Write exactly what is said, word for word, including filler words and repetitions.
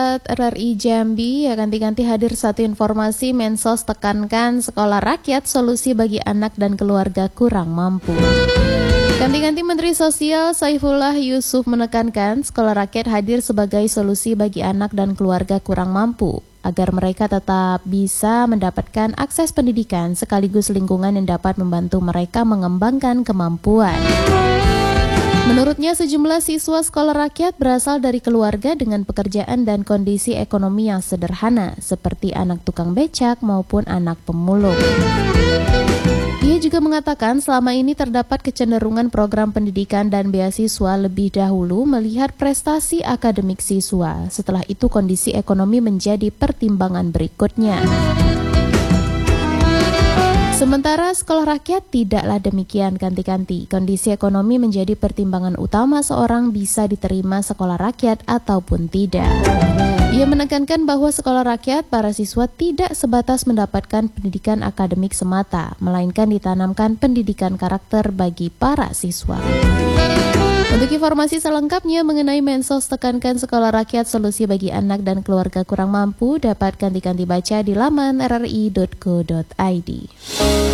R R I Jambi, ya ganti-ganti hadir satu informasi. Mensos tekankan sekolah rakyat solusi bagi anak dan keluarga kurang mampu. Ganti-ganti Menteri Sosial Saifullah Yusuf menekankan sekolah rakyat hadir sebagai solusi bagi anak dan keluarga kurang mampu, agar mereka tetap bisa mendapatkan akses pendidikan sekaligus lingkungan yang dapat membantu mereka mengembangkan kemampuan. Menurutnya, sejumlah siswa sekolah rakyat berasal dari keluarga dengan pekerjaan dan kondisi ekonomi yang sederhana, seperti anak tukang becak maupun anak pemulung. Ia juga mengatakan selama ini terdapat kecenderungan program pendidikan dan beasiswa lebih dahulu melihat prestasi akademik siswa. Setelah itu kondisi ekonomi menjadi pertimbangan berikutnya. Sementara sekolah rakyat tidaklah demikian, ganti-ganti. Kondisi ekonomi menjadi pertimbangan utama seorang bisa diterima sekolah rakyat ataupun tidak. Ia menekankan bahwa sekolah rakyat para siswa tidak sebatas mendapatkan pendidikan akademik semata, melainkan ditanamkan pendidikan karakter bagi para siswa. Untuk informasi selengkapnya mengenai Mensos tekankan sekolah rakyat solusi bagi anak dan keluarga kurang mampu, dapat ganti-ganti baca di laman r r i dot co dot i d.